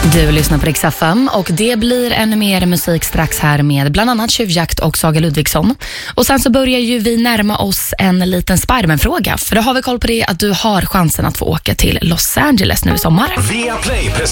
Du lyssnar på Rix FM och det blir ännu mer musik strax här med bland annat Tjuvjakt och Saga Ludvigsson. Och sen så börjar ju vi närma oss en liten Spiderman-fråga. För då har vi koll på det att du har chansen att få åka till Los Angeles nu i sommar. Via Play